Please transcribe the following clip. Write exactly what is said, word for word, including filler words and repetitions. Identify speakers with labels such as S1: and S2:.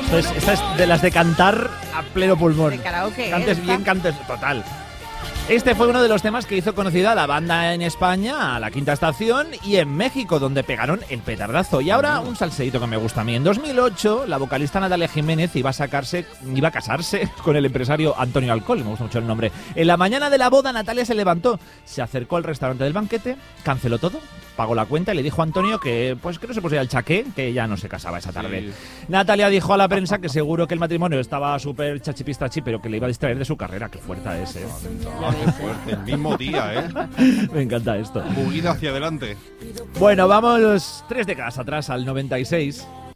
S1: Entonces, esta es de las de cantar a pleno pulmón.
S2: De karaoke,
S1: Cantes
S2: ¿eh?
S1: bien, cantes total. Este fue uno de los temas que hizo conocida a la banda en España, a La Quinta Estación, y en México, donde pegaron el petardazo. Y ahora un salseíto que me gusta a mí. En dos mil ocho, la vocalista Natalia Jiménez iba a sacarse, iba a casarse con el empresario Antonio Alcoll, me gusta mucho el nombre. En la mañana de la boda, Natalia se levantó, se acercó al restaurante del banquete, canceló todo, pagó la cuenta y le dijo a Antonio que, pues, que no se pusiera el chaqué, que ya no se casaba esa tarde.
S3: Sí.
S1: Natalia dijo a la prensa que seguro que el matrimonio estaba súper chachipistachi, pero que le iba a distraer de su carrera. Qué fuerte es, ¿eh?
S3: Ah, qué fuerte. El mismo día, ¿eh?
S1: Me encanta esto.
S3: Movida hacia adelante.
S1: Bueno, vamos tres décadas atrás, al noventa y seis.